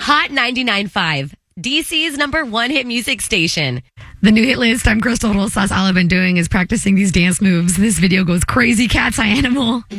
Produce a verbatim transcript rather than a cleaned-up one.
Hot ninety-nine point five, D C's number one hit music station. The new hit list I'm Crystal Rosas. All I've been doing is practicing these dance moves. This video goes crazy. Cat's eye animal.